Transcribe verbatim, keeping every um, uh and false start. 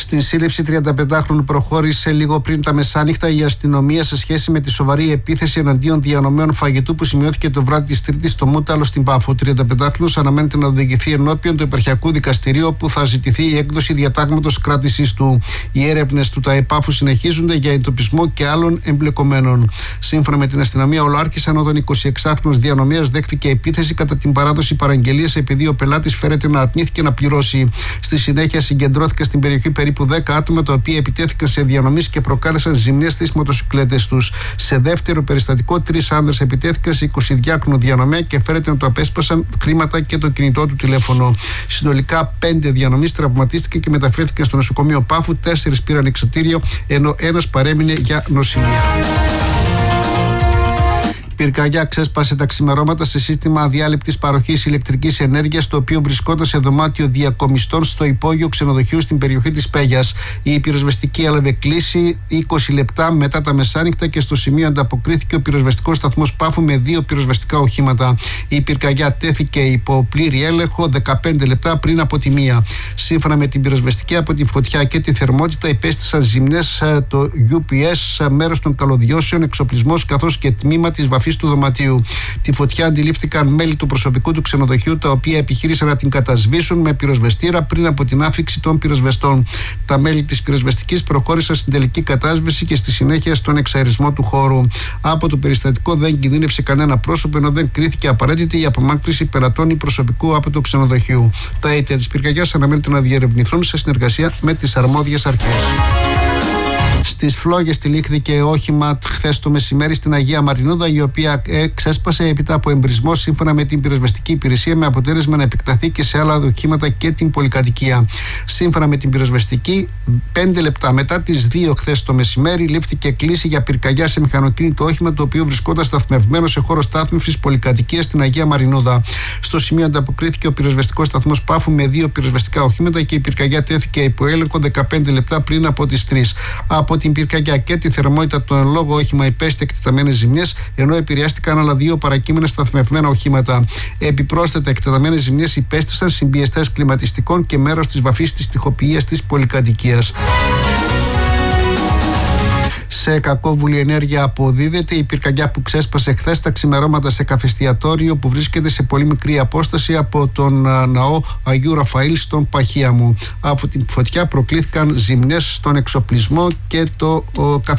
Στην σύλληψη τριανταπεντάχρονου προχώρησε λίγο πριν τα μεσάνυχτα η αστυνομία σε σχέση με τη σοβαρή επίθεση εναντίον διανομέων φαγητού που σημειώθηκε το βράδυ της Τρίτης στο Μούταλο στην Πάφο. Ο τριανταπεντάχρονος αναμένεται να οδηγηθεί ενώπιον του Επαρχιακού Δικαστηρίου, όπου θα ζητηθεί η έκδοση διατάγματος κράτησης του. Οι έρευνες του ΤΑΕ Πάφου συνεχίζονται για εντοπισμό και άλλων εμπλεκομένων. Σύμφωνα με την αστυνομία, ολοάρχισαν όταν ο εικοσιεξάχρονος διανομέας δέχτηκε επίθεση κατά την παράδοση παραγγελίας, επειδή ο πελάτης φέρεται να αρνήθηκε να πληρώσει. Στη συνέχεια συγκεντρώθηκε στην περιοχή περίπου δέκα άτομα, τα οποία επιτέθηκαν σε διανομής και προκάλεσαν ζημιές στις μοτοσυκλέτες τους. Σε δεύτερο περιστατικό, τρεις άνδρες επιτέθηκαν σε εικοσιδυάχρονο διανομέα και φέρεται να του απέσπασαν χρήματα και το κινητό του τηλέφωνο. Συνολικά πέντε διανομείς τραυματίστηκαν και μεταφέρθηκαν στο νοσοκομείο Πάφου, τέσσερις πήραν εξωτήριο, ενώ ένας παρέμεινε για νοσηλεία. Πυρκαγιά ξέσπασε τα ξημερώματα σε σύστημα αδιάλειπτης παροχής ηλεκτρικής ενέργειας, το οποίο βρισκόταν σε δωμάτιο διακομιστών στο υπόγειο ξενοδοχείου στην περιοχή της Πέγιας. Η πυροσβεστική έλαβε κλίση είκοσι λεπτά μετά τα μεσάνυχτα και στο σημείο ανταποκρίθηκε ο πυροσβεστικός σταθμός Πάφου με δύο πυροσβεστικά οχήματα. Η πυρκαγιά τέθηκε υπό πλήρη έλεγχο δεκαπέντε λεπτά πριν από τη μία. Σύμφωνα με την πυροσβεστική, από τη φωτιά και τη θερμότητα υπέστησαν ζημιές το γιου πι ες, μέρος των καλωδιώσεων, εξοπλισμός καθώς και τμήμα της βαφής του δωματίου. Τη φωτιά αντιλήφθηκαν μέλη του προσωπικού του ξενοδοχείου, τα οποία επιχείρησαν να την κατασβήσουν με πυροσβεστήρα πριν από την άφιξη των πυροσβεστών. Τα μέλη της πυροσβεστικής προχώρησαν στην τελική κατάσβεση και στη συνέχεια στον εξαερισμό του χώρου. Από το περιστατικό δεν κινδύνευσε κανένα πρόσωπο, ενώ δεν κρίθηκε απαραίτητη η απομάκρυνση πελατών ή προσωπικού από το ξενοδοχείο. Τα αίτια της πυρκαγιάς αναμένεται να διερευνηθούν σε συνεργασία με τις αρμόδιες αρχές. Στις Φλόγες τυλίχθηκε όχημα χθες το μεσημέρι στην Αγία Μαρινούδα, η οποία ξέσπασε έπειτα από εμπρισμό, σύμφωνα με την πυροσβεστική υπηρεσία, με αποτέλεσμα να επεκταθεί και σε άλλα οχήματα και την πολυκατοικία. Σύμφωνα με την πυροσβεστική, πέντε λεπτά μετά τις δύο χθες το μεσημέρι, λήφθηκε κλίση για πυρκαγιά σε μηχανοκίνητο όχημα, το οποίο βρισκόταν σταθμευμένο σε χώρο στάθμευσης πολυκατοικίας στην Αγία Μαρινούδα. Στο σημείο ανταποκρίθηκε ο πυροσβεστικός σταθμός Πάφου με δύο πυροσβεστικά οχήματα και η πυρκαγιά τέθηκε υπό έλεγχο δεκαπέντε λεπτά πριν από τις τρεις. Από την πυρκαγιά και τη θερμότητα, το εν λόγω όχημα υπέστη εκτεταμένες ζημιές, ενώ επηρεάστηκαν άλλα δύο παρακείμενα σταθμευμένα οχήματα. Επιπρόσθετα, εκτεταμένες ζημιές υπέστησαν συμπιεστές κλιματιστικών και μέρος της βαφής της τοιχοποιίας της πολυκατοικίας. Σε κακόβουλη ενέργεια αποδίδεται η πυρκαγιά που ξέσπασε χθες τα ξημερώματα σε καφεστιατόριο που βρίσκεται σε πολύ μικρή απόσταση από τον ναό Αγίου Ραφαήλ στον Παχίαμο. Από την φωτιά προκλήθηκαν ζημιές στον εξοπλισμό και το καφεστιατόριο.